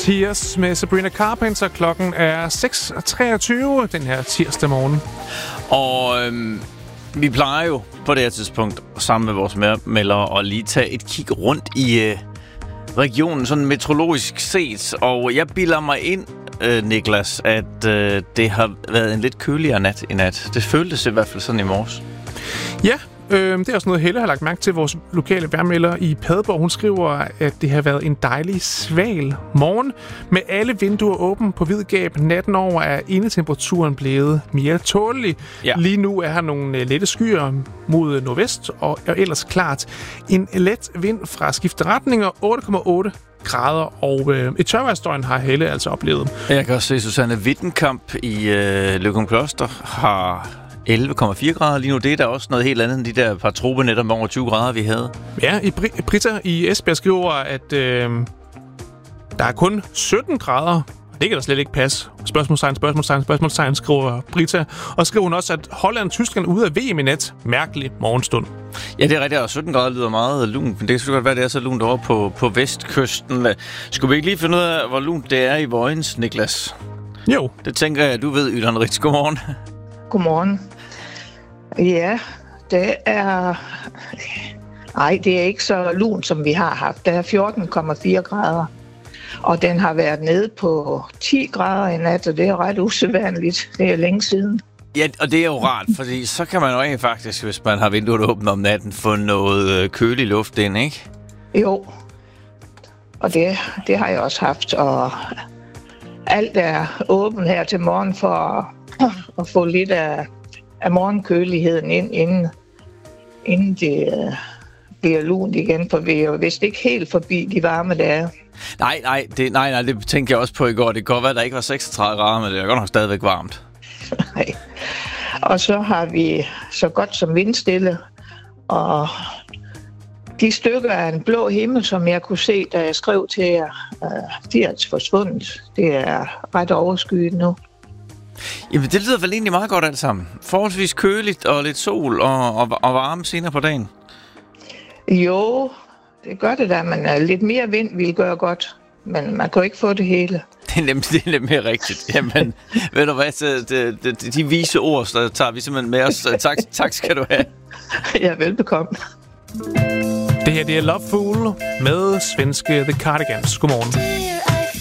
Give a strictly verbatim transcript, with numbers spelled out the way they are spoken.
Tears med Sabrina Carpenter. Klokken er seks treogtyve den her tirsdag morgen. Og øhm, vi plejer jo på det her tidspunkt sammen med vores medmeldere at lige tage et kig rundt i øh, regionen, sådan meteorologisk set. Og jeg bilder mig ind, øh, Niklas, at øh, det har været en lidt køligere nat i nat. Det føltes i hvert fald sådan i morges. Ja, øh, det er også noget, Helle har lagt mærke til. Vores lokale vejrmelder i Padborg, hun skriver, at det har været en dejlig sval morgen. Med alle vinduer åbne på vid gab natten over er indetemperaturen blevet mere tålelig. Ja. Lige nu er her nogle lette skyer mod nordvest, og er ellers klart en let vind fra skifteretninger, otte komma otte grader, og øh, et tørvejrsdøgn har Helle altså oplevet. Jeg kan også se, Susanne Wittenkamp i øh, Løgumkloster har elleve komma fire grader lige nu. Det er da også noget helt andet end de der par tropenetter med over tyve grader, vi havde. Ja, i Br- Britta i Esbjerg skriver, at øh, der er kun sytten grader. Det kan da slet ikke passe. Spørgsmålstegn, spørgsmålstegn, spørgsmålstegn, skriver Britta. Og skriver hun også, at Holland og Tyskland ude af V M i nat. Mærkelig morgenstund. Ja, det er rigtigt, og sytten grader lyder meget lunt, men det kan godt være, det er så lunt over på, på vestkysten. Skulle vi ikke lige finde ud af, hvor lunt det er i Vojens, Niklas? Jo. Det tænker jeg, du ved, Ylan Ritz. Godmorgen. Godmorgen. Ja, det er... Nej, det er ikke så lunt, som vi har haft. Det er fjorten komma fire grader. Og den har været nede på ti grader i nat, og det er ret usædvanligt. Det er længe siden. Ja, og det er jo rart, fordi så kan man jo egentlig faktisk, hvis man har vinduet åbent om natten, få noget kølig luft ind, ikke? Jo, og det, det har jeg også haft. Og alt er åbent her til morgen for at, at få lidt af, af morgenkøligheden ind, inden, inden det uh, bliver lunt igen. For vi er jo vist ikke helt forbi de varme dage. Nej, nej, det, nej, nej, det tænkte jeg også på i går. Det kan godt være, at der ikke var seksogtredive grader, men det er godt nok stadigvæk varmt. Nej. Og så har vi så godt som vindstille, og de stykker af en blå himmel, som jeg kunne se, da jeg skrev til jer, uh, de er altså forsvundet. Det er ret overskyet nu. Jamen, det lyder vel egentlig meget godt alt sammen. Forholdsvis køligt og lidt sol og, og, og varme senere på dagen. Jo, det gør det da, men uh, lidt mere vind ville gøre godt. Men man kan ikke få det hele. Det er nemlig, det er nemlig rigtigt. Jamen, ved du hvad, så de, de, de vise ord, så tager vi simpelthen med os. Tak, tak skal du have. Ja, velbekomme. Det her, det er Loveful med svenske The Cardigans. Godmorgen.